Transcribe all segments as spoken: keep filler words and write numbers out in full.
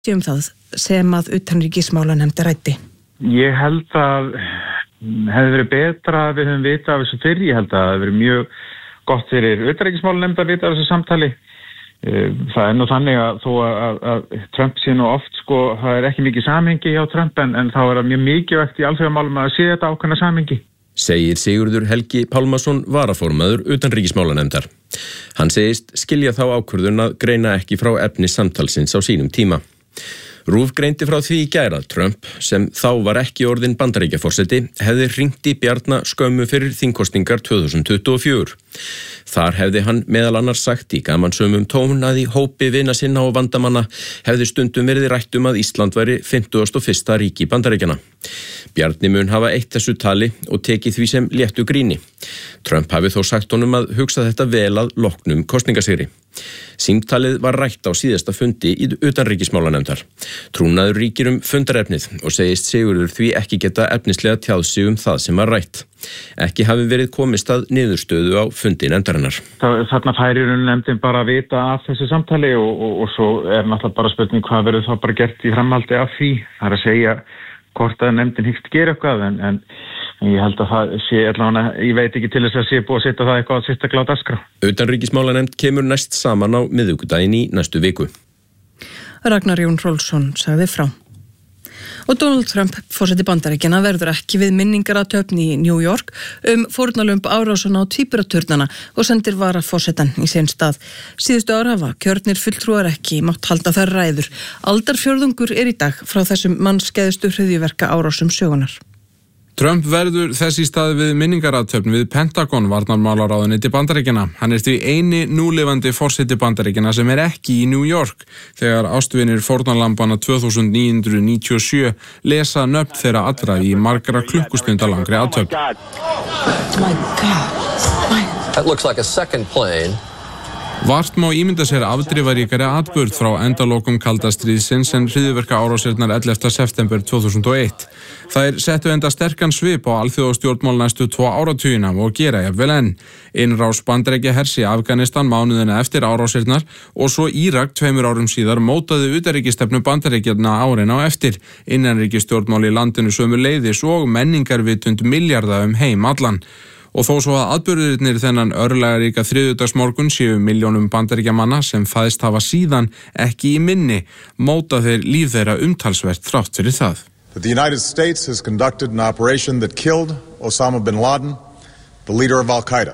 um það sem að utanríkismálanefnd ræddi. Ég held að hefði verið betra að við höfum vita af þessu fyrr. Ég held að það hefði verið mjög gott fyrir utanríkismálanefnd að vita af þessu samtali. Það er nú þannig að þó að, að Trump sé nú oft, sko, það er ekki mikið samhengi hjá Trump en, en þá er það mjög mikilvægt í alþjóðamálum að sé þetta ákveðna samhengi. Segir Sigurður Helgi Pálmason, varaformaður utanríkismálanefndar. Hann segist skilja þá ákvörðun að greina ekki frá efni samtalsins á sínum tíma. RÚV greindi frá því í gær að Trump, sem þá var ekki orðinn Bandaríkjaforseti, hefði hringt í Bjarna skömmu fyrir þingkosningar tvö þúsund tuttugu og fjögur. Þar hefði hann meðal annars sagt í gamansömum tón að í hópi vina sinna og vandamanna hefði stundum verið rætt um að Ísland væri fimmtugasta og fyrsta ríki Bandaríkjanna. Bjarni mun hafa eitt þessu tali og tekið því sem léttu gríni. Trump hafi þó sagt honum að hugsa þetta vel að loknum kosningasigri. Símtalið var rætt á síðasta fundi í utanríkismálanefndar. Trúnaður ríkir um fundarefnið og segist Sigurður því ekki geta efnislega tjáð sig um það sem var rætt. Ekki hafi verið komist að niðurstöðu á fundi nefndarinnar. Þarna færir nefndin bara að vita af þessu samtali og, og, og svo er náttúrulega bara spurning hvað verður þá bara gert í framhaldi af því. Það er að segja hvort að nefndin hyggst gera eitthvað en, en ég held að það sé allavega, ég veit ekki til þess að sé búið að setja það eitthvað að setja glátt askrá. Utanríkismálanefnd kemur næst saman á miðvikudaginn í næstu viku. Ragnar Jón Rolfsson sagði frá. Og Donald Trump, forseti Bandaríkjanna, verður ekki við minningarathöfn í New York um fórnarlömb árásana á tvíburaturnana og sendir varaforsetann í sinn stað. Síðustu ára hafa kjörnir fulltrúar ekki mátt halda þær ræður. Aldarfjórðungur er í dag frá þessum mannskæðustu hryðjuverka árásum sögunar. Trump verður þess í stað við minningarathöfn við Pentagon varnarmálaráðuneyti Bandaríkjanna. Hann er því eini núlifandi forseti Bandaríkjanna sem er ekki í New York þegar ástvinir fórnarlambana tvö þúsund níu hundruð níutíu og sjö lesa nöfn þeirra allra í margra klukkustunda langri athöfn. My God. That looks like a second plane. Vart má ímynda sér afdrifaríkari atburð frá endalokum kalda stríðsins en hryðjuverka árásirnar ellefta september tvö þúsund og eitt. Þær settu enda sterkan svip á alþjóðastjórnmál næstu tvo áratugina og gera jafnvel enn. Innrás Bandaríkjahers í Afganistan mánuðina eftir árásirnar og svo Írak tveimur árum síðar mótaði utanríkisstefnu Bandaríkjanna árin á eftir. Innanríkisstjórnmál í landinu sömuleiðis og menningarvitund milljarða um heim allan. Og þó svo að atburðirnir þennan örlagaríka þriðjudagsmorgun séu milljónum bandaríkjamanna sem fæðst hafa síðan ekki í minni, móta þeir líf þeirra umtalsvert þrátt fyrir það. That the United States has conducted an operation that killed Osama bin Laden, the leader of Al-Qaeda.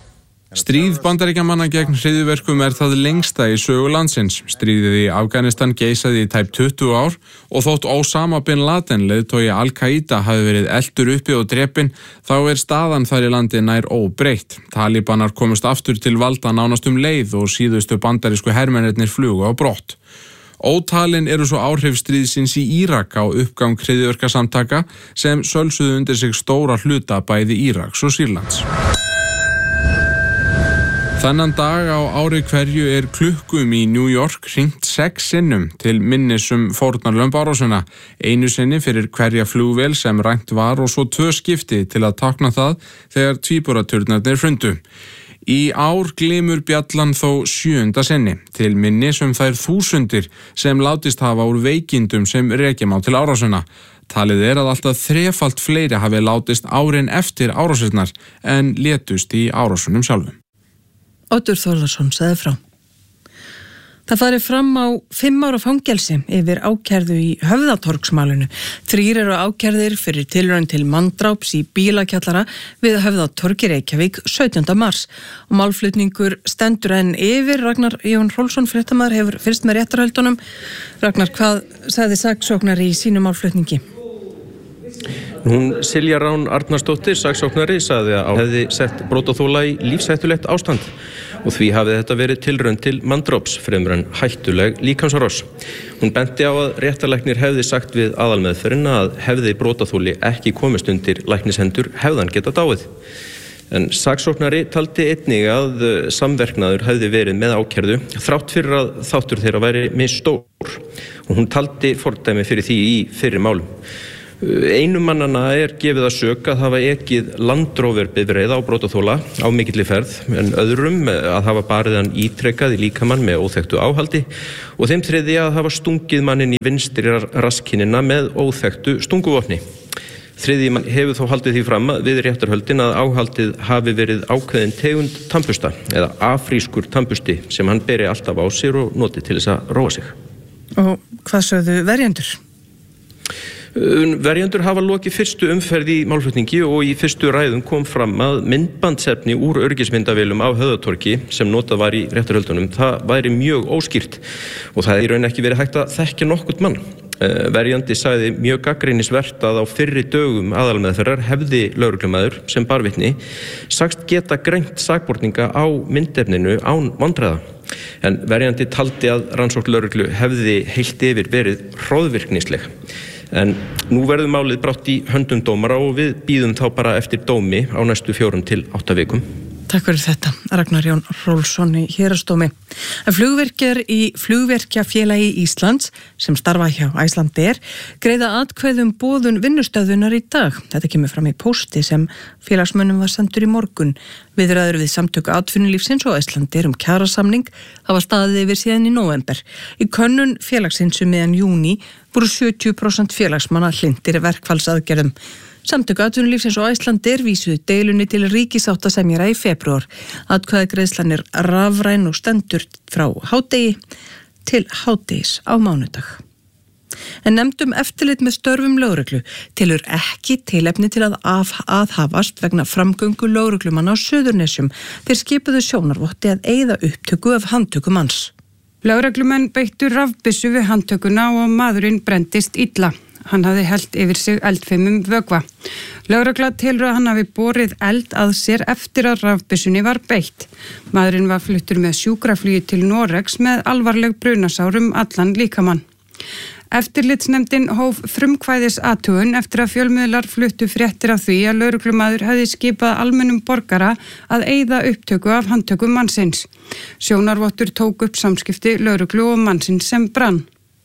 Stríð bandaríkjamanna gegn hryðjuverkum er það lengsta í sögu landsins. Stríðið í Afganistan geisaði í tæp tuttugu ár og þótt Osama bin Laden, leiðtogi Al-Qaeda, hafi verið eltur uppi og drepinn, þá er staðan þar í landi nær óbreytt. Talibanar komust aftur til valda nánast um leið og síðustu bandarísku hermennirnir flugu á brott. Ótalin eru svo áhrif stríðsins í Írak á uppgang hryðjuverkasamtaka sem sölsuðu undir sig stóra hluta bæði Íraks og Sýrlands. Þennan dag á ári hverju er klukkum í New York hringt sex sinnum til minnis um fórnarlömb árásina. Einu sinni fyrir hverja flugvél sem rænt var og svo tvö skipti til að tákna það þegar tvíburaturnarnir hrundu. Í ár glymur bjallan þó sjöunda sinni til minnis um þær þúsundir sem látist hafa úr veikindum sem rekja má til árásina. Talið er að alltaf þrefalt fleiri hafi látist árin eftir árásirnar en létust í árásunum sjálfum. Oddur Þórðarsson sagði frá. Það fari fram á fimm ára fangelsi yfir ákærðu í Höfðatorgsmálinu. Þrír eru ákærðir fyrir tilraun til manndráps í bílakjallara við Höfðatorg í Reykjavík sautjánda mars. Og málflutningur stendur enn yfir. Ragnar Jón Rolfsson, fréttamaður, hefur fyrst með réttarhöldunum. Ragnar, hvað sagði saksóknari í sínu málflutningi? Hún Silja Rán Arnarsdóttir, saksóknari, sagði að hefði sett brotaþola í lífshættulegt ástand og því hafði þetta verið tilraun til manndráps fremur en hættuleg líkamsárás. Hún benti á að réttarlæknir hefði sagt við aðalmeðferðina að hefði brotaþoli ekki komist undir læknishendur hefðan geta dáið. En saksóknari taldi einnig að samverknaður hefði verið með ákærðu þrátt fyrir að þáttur þeirra væri misstór og hún taldi fordæmi fyrir því í fyrri málum. Einum mannana er gefið að sök að hafa ekið landróverbifreið á brotaþola á mikilli ferð, en öðrum að hafa barið hann ítrekað í líkamann með óþekktu áhaldi og þeim þriðja að hafa stungið manninn í vinstri rasskinina með óþekktu stunguvopni. Þriðji mann hefur þó haldið því fram að við réttarhöldin að áhaldið hafi verið ákveðin tegund tannbusta eða afrískur tannbusti sem hann beri alltaf á sér og noti til þess að róa sig. Og hvað sögðu verjendur? Verjendur hafa lokið fyrstu umferð í málflutningi og í fyrstu ræðum kom fram að myndbandsefni úr öryggismyndavélum á Höfðatorgi sem notað var í réttarhöldunum, það væri mjög óskýrt og það er í raun ekki verið hægt að þekkja nokkurt mann. Verjandi sagði mjög gagnrýnisvert að á fyrri dögum aðalmeðferðar hefði lögreglumæður sem barvitni sagst geta greint sakborninga á myndefninu án vandræða. En verjandi taldi að rannsókn lögreglu hefði heilt yfir verið hroðvirknisleg. En nú verður málið brátt í höndum dómara og við bíðum þá bara eftir dómi á næstu fjórum til átta vikum. Takk fyrir þetta, Ragnar Jón Rólfsson í Héraðsdómi. En flugvirkjar í Flugvirkjafélagi Íslands sem starfa hjá Icelandair greiða atkvæðum boðun vinnustöðunar í dag. Þetta kemur fram í pósti sem félagsmönnum var sendur í morgun. Viðræður við samtök atvinnulífsins og Icelandair um kjarasamning hafa staðið yfir síðan í nóvember. Í könnun félagsins um meðan júní voru sjötíu prósent félagsmanna hlynntir verkfallsaðgerðum. Samtök atvinnulífsins og Icelandair vísuðu deilunni til ríkisáttasemjara í febrúar. Atkvæðagreiðslan er rafræn og stendur frá hádegi til hádegis á mánudag. En nefndum eftirlit með störfum lögreglu telur ekki tilefni til að af, aðhafast vegna framgöngu lögreglumanna á Suðurnesjum. Þeir skipuðu sjónarvotti að eyða upptöku af handtöku manns. Lögreglumenn beittu rafbyssu við handtökuna og maðurinn brenndist illa. Hann hafði hellt yfir sig eldfimum vökva. Lögregla telur að hann hafi borið eld að sér eftir að rafbyssunni var beitt. Maðurinn var fluttur með sjúkraflugi til Noregs með alvarleg brunasárum allan líkamann. Eftirlitsnefndin hóf frumkvæðis athugun eftir að fjölmiðlar fluttu fréttir af því að lögreglumaður hefði skipað almennum borgara að eyða upptöku af handtöku mannsins. Sjónarvottur tók upp samskipti lögreglu og mannsins sem brann.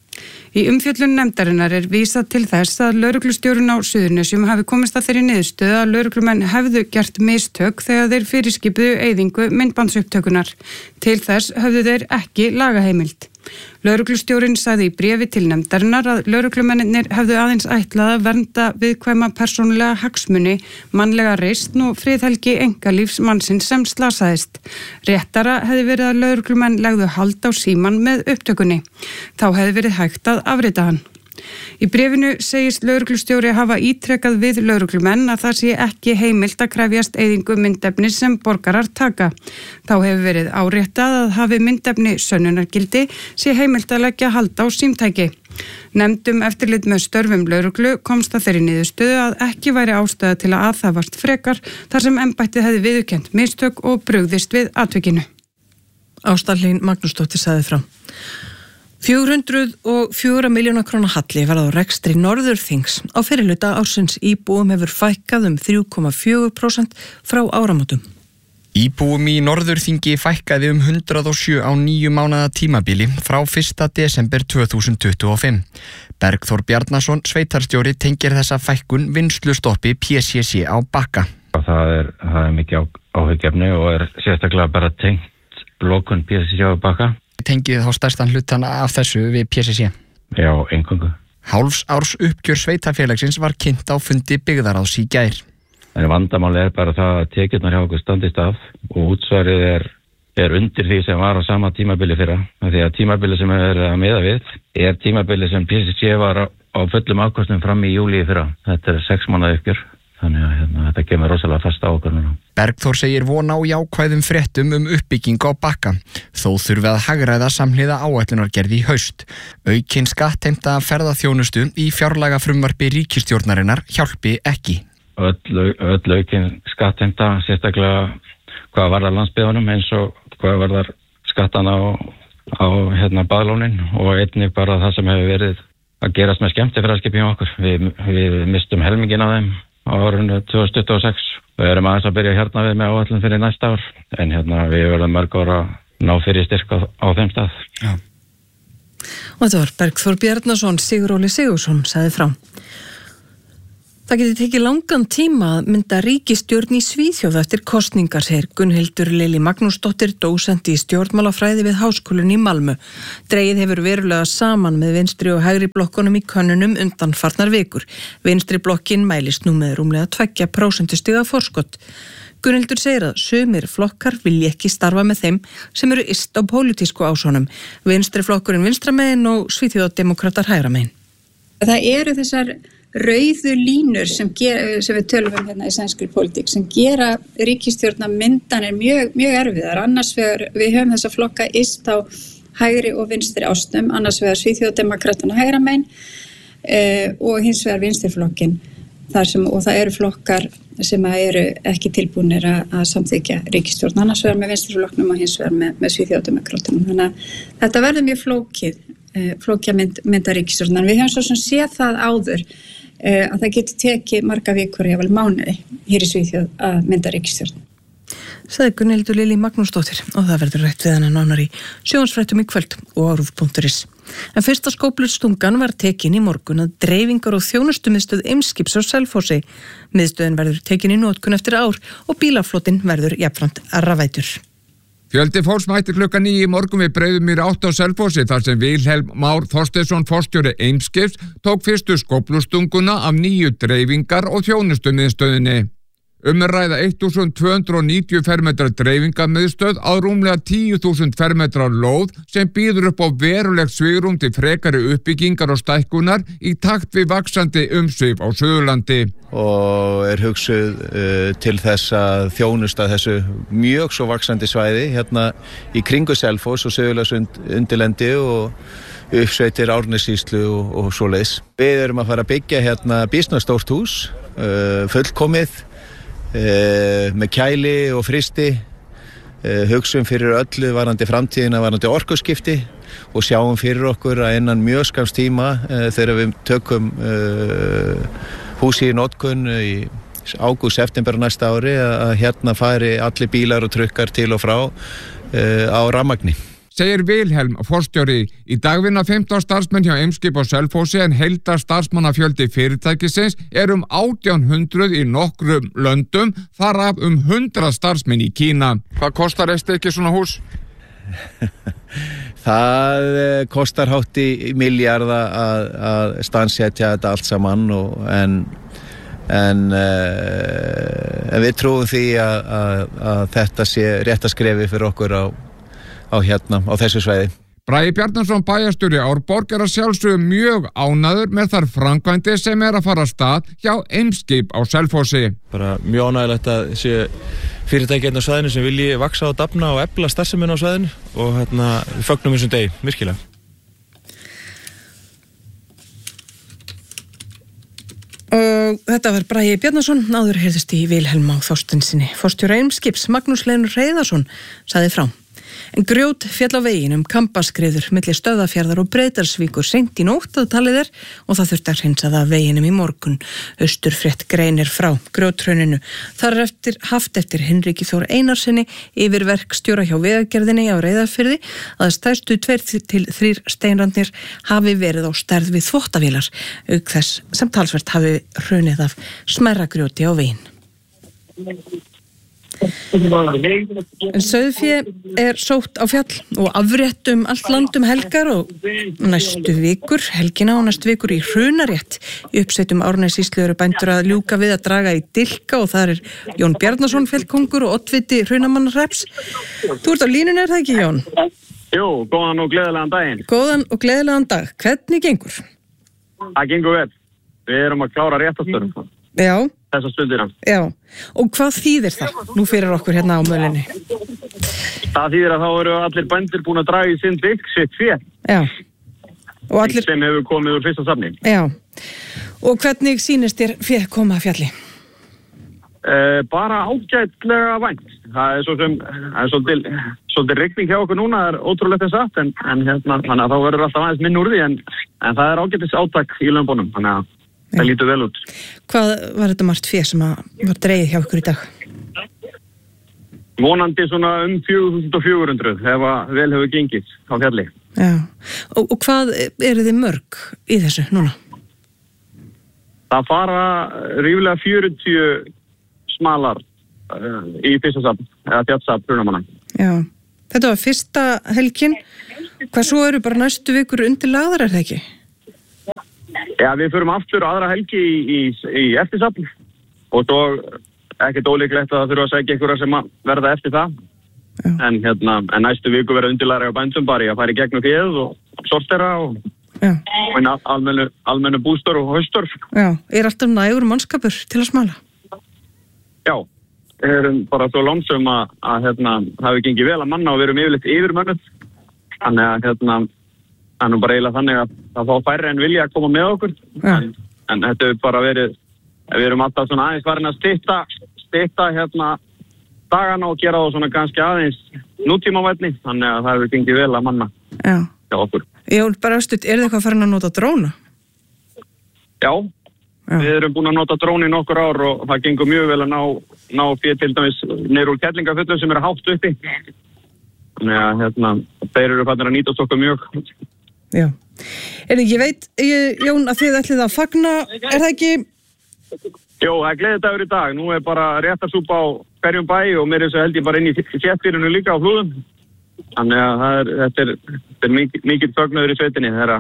Í umfjöllun nefndarinnar er vísað til þess að lögreglustjórinn á Suðurnesjum hafi komist að þeirri niðurstöðu að lögreglumenn hefðu gert mistök þegar þeir fyrirskipuðu eyðingu myndbandsupptökunar. Til þess höfðu þeir ekki lagaheimild. Lögreglustjórinn sagði í bréfi til nefndarinnar að lögreglumennirnir hefðu aðeins ætlað að vernda viðkvæma persónulega hagsmuni, mannlega reisn og friðhelgi einkalífs mannsins sem slasaðist. Réttara hefði verið að lögreglumenn legðu hald á síman með upptökunni. Þá hefði verið hægt að afrita hann. Í bréfinu segist lögreglustjóri hafa ítrekað við lögreglumenn að það sé ekki heimilt að krefjast eyðingu myndefnis sem borgarar taka. Þá hefur verið áréttað að hafi myndefni sönnunargildi sé heimilt að leggja hald á símtæki. Nefndum eftirlit með störfum lögreglu komst að þeirri niðurstöðu að ekki væri ástæða til að aðhafast frekar þar sem embættið hefði viðurkennt mistök og brugðist við atvikinu. Ásta Hlín Magnúsdóttir sagði frá. fjögur hundruð og fjögur miljóna króna halli varð á rekstri Norðurþings. Á fyrirluta ársins íbúum hefur fækkað um þrjú komma fjögur prósent frá áramótum. Íbúum í Norðurþingi fækkaði um hundrað og sjö á níu mánaða tímabili frá fyrsta desember tvö þúsund tuttugu og fimm. Bergþór Bjarnason, sveitarstjóri, tengir þessa fækkun vinnslustoppi P C C á Bakka. Það er, það er mikið áhyggjefni og er sérstaklega bara tengt lokun P C C á Bakka. Tengið þá stærstan hlutan af þessu við P C C? Já, eingöngu. Hálfs árs uppgjör sveitafélagsins var kynnt á fundi byggðaráðs í gær. En vandamáli er bara það að tekjurnar hjá okkur standist af og útsvarið er, er undir því sem var á sama tímabili fyrra. Því að tímabili sem er að miða við er tímabili sem P C C var á, á fullum afkostum fram í júlí fyrra. Þetta er sex mánaða uppgjör. Þannig að hérna, þetta kemur rosalega fast á okkur núna. Bergþór segir von á jákvæðum fréttum um uppbyggingu á Bakka. Þó þurfi að hagræða samhliða áætlunargerð í haust. Aukin skattheimta ferðaþjónustu í fjárlaga frumvarpi ríkisstjórnarinnar hjálpi ekki. Öll, öll aukin skattheimta, sérstaklega hvað varðar landsbyggðunum eins og hvað varðar skattana á, á hérna, baðlónin og einnig bara það sem hefur verið að gerast með skemmtifræðskipi hjá okkur. Við, við mistum helmingin af þeim á árinu tvö þúsund tuttugu og sex. Við erum aðeins að byrja hérna við með áætlun fyrir næsta ár, en hérna við verðum mörg ára að ná fyrir styrk á, á þeim stað. Já. Og þetta var Bergþór Bjarnason, Sigur Óli Sigursson sagði frá. Það geti tekið langan tíma að mynda ríkisstjórn í Svíþjóð eftir kosningar, segir Gunnhildur Lilli Magnúsdóttir, dósenti í stjórnmálafræði við Háskólann í Malmö. Dregið hefur verulega saman með vinstri og hægri blokkunum í könnunum undanfarnar vikur. Vinstri blokkin mælist nú með rúmlega tveggja prósentustiga forskott. Gunnhildur segir að sumir flokkar vilji ekki starfa með þeim sem eru yst á pólitísku ásónum. Vinstri flokkurinn vinstramegin og Svíþjóðardemókratar hægramegin. Það eru þessar rauðu línur sem, ger, sem við tölum um hérna í sænskri pólitík sem gera ríkisstjórnarmyndanir mjög, mjög erfiðar. Annars vegar við höfum þessa flokka yst á hægri og vinstri ástum, annars vegar Svíþjóðardemókratana hægra megin eh, og hins vegar vinstriflokkin. Þar sem, og það eru flokkar sem eru ekki tilbúnir að, að samþykja ríkisstjórn, annars vegar með vinstriflokknum og hins vegar með, með Svíþjóðardemókratanum. Þannig að þetta verður mjög flókið, eh, flókja mynd, mynda ríkisstjórn. En við höfum svo sem séð það áður eh, að það getur tekið marga vikur, jafnvel mánuði hér í Svíþjóð að mynda ríkisstjórn. Sagði Gunnhildur Lilli Magnúsdóttir og það verður rætt við hana nánar í sjónvarpsfréttum í kvöld og á rúv punktur is. En fyrsta skóflustungan var tekin í morgun að dreifingar og þjónustumiðstöð Eimskips á Selfossi. Miðstöðin verður tekin í notkun eftir ár og bílaflotinn verður jafnframt rafvætur. Fjöldi fólks mætti klukkan níu í morgun við Breiðumýri átta á Selfossi þar sem Vilhelm Már Þorsteinsson forstjóri Eimskips tók fyrstu skóflustunguna af nýju dreifingar og þjónustumiðstöðinni. Um er ræða þúsund tvö hundruð níutíu fermetra dreifingarmiðstöð á rúmlega tíu þúsund fermetra lóð sem býður upp á verulegt svigrúm til frekari uppbyggingar og stækkunar í takt við vaxandi umsvif á Suðurlandi. Og er hugsuð uh, til þess að þjónusta þessu mjög svo vaxandi svæði hérna í kringu Selfoss og Suðurlandsund undirlendi og uppsveitir Árnessýslu og, og svoleiðis. Við erum að fara að byggja hérna býsna stórt hús, uh, fullkomið, Uh, með kæli og fristi, uh, hugsum fyrir öllu varandi framtíðina, varandi orkuskipti og sjáum fyrir okkur að innan mjög skamms tíma uh, þegar við tökum uh, húsi í notkun í ágúst september næsta ári að hérna fari allir bílar og trukkar til og frá uh, á rafmagni. Segir Vilhelm forstjóri. Í dag vinna fimmtán starfsmenn hjá Eimskip á Selfossi en heildar starfsmannafjöldi fyrirtækisins er um átján hundruð í nokkrum löndum, þar af um hundrað starfsmenn í Kína. Hvað kostar eitt ekki svona hús? Það kostar hátt í milljarða að, að stansetja þetta allt saman og en, en, uh, en við trúum því að, að, að þetta sé rétt að skrefi fyrir okkur á á hérna, á þessu sveiði. Bragi Bjarnason bæjarstjóri Árborg er að sjálfsögðu mjög ánægður með þær framkvæmdir sem er að fara af stað hjá Eimskip á Selfossi. Bara mjög ánægilegt að sé fyrirtæki hérna á svæðinu sem vilji vaksa og dafna og efla starfsemina á svæðinu og hérna við fögnum þessum degi, virkilega. Og þetta var Bragi Bjarnason, áður heyrðist í Vilhelm Már Þorsteinsinni. Forstjóri Eimskips Magnús Hlynur Hreiðarsson sagði frá. En grjót féll á veginum Kambaskriður milli Stöðvarfjarðar og Breiðdalsvíkur seint í nótt að talið er og það þurfti að hreinsa það veginum í morgun. Austurfrétt greinir frá grjóthruninu. Þar er eftir, haft eftir Hinriki Þór Einarssoni yfir verkstjóra hjá Vegagerðinni á Reyðarfirði að stærstu tveir til þrír steinrandnir hafi verið á stærð við þvottavélar, auk þess sem talsvert hafi hrunið af smærra grjóti á veginn. En sauðfé er sótt á fjall og afrétt um allt land um helgar og næstu vikur, helgina og næstu vikur í hrunarétt. Í uppsveitum Árnessýslu eru bændur að ljúka við að draga í dilka og þar er Jón Bjarnason fjallkongur og oddviti hrunamannarreps. Þú ert á línunni, er það ekki, Jón? Jú, góðan og gleðilegan daginn. Góðan og gleðilegan dag. Hvernig gengur? Það gengur vel. Við erum að klára réttastörum. Já. Þessa stundina. Já, og hvað þýðir það nú fyrir okkur hérna á mölinni? Það þýðir að þá eru allir bændur búin að draga í sinn bygg sitt fjall. Já. Og allir... sem hefur komið úr fyrsta safni. Já. Og hvernig sýnist þér fér koma að fjalli? Uh, bara ágætlega vænt. Það er svo sem, það er svolítið, svolítið rigning hjá okkur núna, það er ótrúlegt en satt, en, en hérna, þannig að þá verður alltaf aðeins minn úr því, en, en það er ágætis átak í lömbunum, þannig að það lítur vel út. Hvað var þetta margt fér sem að var dreigið hjá ykkur í dag? Vonandi svona um fjögur þúsund fjögur hundruð ef að vel hefur gengið á fjalli. Já, og, og hvað eru þið mörg í þessu núna? það fara ríflega fjörutíu smalar uh, í fyrsta safn, eða fjallsafn brunamanna. Já, þetta var fyrsta helgin. Hvað svo eru bara næstu vikur undir lagðar, er það ekki? Já, við förum aftur aðra helgi í, í, í eftirsafn og svo ekkert ólíklegt að það þurfa að segja einhverja sem að verða eftir það. En, hérna, en næstu viku verða undirlæri á bændum bara í að fara í gegnum fjöð og sortera og, og inn almennu, almennu bústor og haustor. Já, er alltaf nægur mannskapur til að smala? Já, við erum bara svo langsum að, að hérna, það hefur gengið vel að manna og við erum yfirleitt yfirmönnum. Þannig að hérna, það er nú bara eiginlega þannig að það fá færri en vilja að koma með okkur. En, en þetta hefur bara verið, við erum alltaf svona aðeins farin að stytta, stytta hérna dagana og gera það svona ganski aðeins nútímavænni, þannig að það hefur gengið vel að manna hjá okkur. Já, bara aðstutt, er þið eitthvað farin að nota dróna? Já, Já, við erum búin að nota dróni nokkur ár og það gengur mjög vel að ná, ná fyrir til dæmis niður úr Kerlingafjöllum sem eru hátt uppi. Þannig að hérna, þeir eru farin að nýtast okkur mjög. Já, en ég veit, ég, Jón, að þið ætlið að fagna, er það ekki? Jó, það er gleðidagur í dag. Nú er bara réttarsúpa á hverjum bæ og mér er þess að held ég bara inn í þéttbýlinu líka á Flúðum. Þannig að það er, þetta er, þetta er mikið, mikið fögnuður í sveitinni þeirra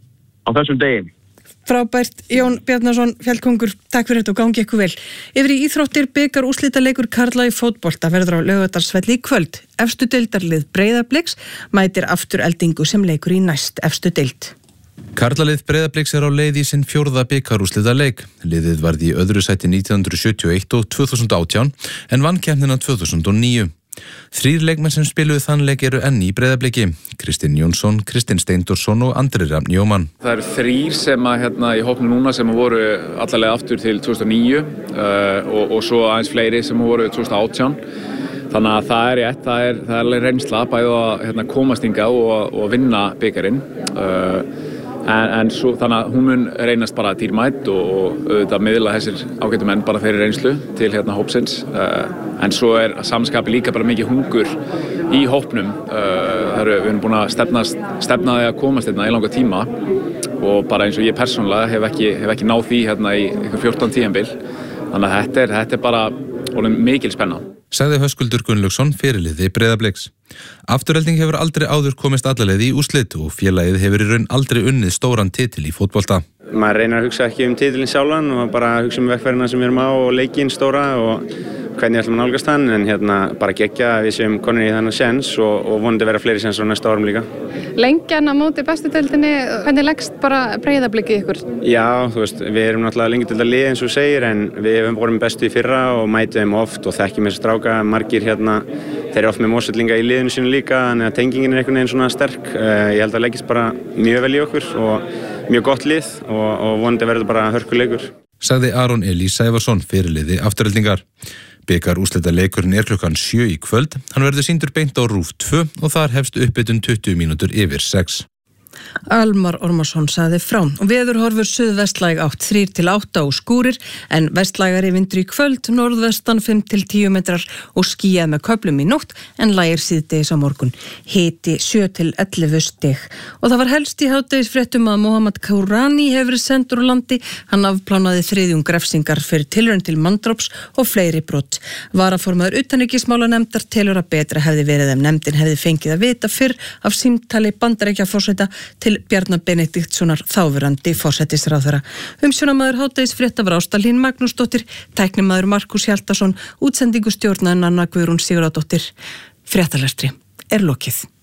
á þessum degi. Frábært, Jón Bjarnason, fjallkongur, takk fyrir þetta og gangi ykkur vel. Yfir í íþróttir bikar úrslitaleikur karla í fótbolta verður á Laugardalsvelli í kvöld. Efstu deildarlið Breiðabliks mætir Aftureldingu sem leikur í næst efstu deild. Karlalið Breiðabliks er á leið í sinn fjórða bikarúrslita leik. Liðið varð í öðru sæti nítján hundruð sjötíu og eitt og tvö þúsund og átján en vann keppnina tvö þúsund og níu. Þrír leikmenn sem spiluðu þann leik eru enn í Breiðabliki. Kristinn Jónsson, Kristinn Steindorsson og Andri Rafn Jómann. Það eru þrír sem að hérna í hópnum núna sem voru allalega aftur til tvö þúsund og níu uh, og, og svo aðeins fleiri sem voru tvö þúsund og átján. Þannig að það er rétt, það er, það er reynsla bæði að hérna, komast hingað og, og vinna bikarinn. Uh, En, en svo, þannig að hún mun reynast bara dýrmætt og, og auðvitað miðla þessir ágætu menn bara fyrir reynslu til hérna hópsins. Uh, en svo er samskapi líka bara mikið hungur í hópnum. Uh, það eru, við erum búin að stefna, stefna því að komast hérna í langa tíma og bara eins og ég persónulega hef ekki, hef ekki náð því hérna í einhver fjórtán tímabil. Þannig að þetta er, þetta er bara orðin mikil spenna. Sagði Höskuldur Gunnlaugsson fyrirliði Breiðabliks. Afturelding hefur aldrei áður komist alla leið í úrslit og félagið hefur í raun aldrei unnið stóran titil í fótbolta. Maður reynir að hugsa ekki um titilinn sjálfan og bara hugsa um vegferðina sem við erum á og leikinn stóra og hvernig ætlum að nálgast hann, en hérna bara geggja að við séum konur í þannig séns og, og vonandi vera fleiri séns á næsta árum líka. Lengjan á móti bestu deildinni, hvernig leggst bara Breiðablikið ykkur? Já, þú veist, við erum náttúrulega lengi deildar lið eins og segir, en við hefum voruð bestu í fyrra og mætum þeim oft og þekkjum þessi stráka, margir hérna, þeir eru oft með Mosfellinga í liðinu sínu líka, þannig að tengingin er einhvern veginn svona sterk. Ég held að leggist bara mjög vel í okkur og mjög gott lið og, og vonandi verður bara hörkuleikur. Sagði Aron Elí Sævarsson, fyrirliði Aftureldingar. Bikar úrslita leikurinn er klukkan sjö í kvöld. Hann verður sýndur beint á RÚV tvö og þar hefst upphitun tuttugu mínútur yfir sex. Almar Ormarsson sagði frá og veðurhorfur suðvestlæg átt þrír til átta og skúrir en vestlægari vindur í kvöld, norðvestan fimm til tíu metrar og skýjað með köflum í nótt en lægir síðdegis á morgun. Hiti sjö til ellefu stig. Og það var helst í hádegisfréttum að Mohammad Kourani hefur verið sendur úr landi. Hann afplánaði þriðjung refsingar fyrir tilraun til manndráps og fleiri brot. Varaformaður utanríkismálanefndar telur að betra hefði verið ef nefndin hefði fengið að vita fyrr af símtali Bandaríkjaforseta til Bjarna Benediktssonar þáverandi forsætisráðherra. Umsjónamaður hádegisfrétta var Ásta Hlín Magnúsdóttir, tæknimaður Markus Hjaltason, útsendingustjórnaði Nanna Guðrún Sigurðardóttir. Fréttalestri er lokið.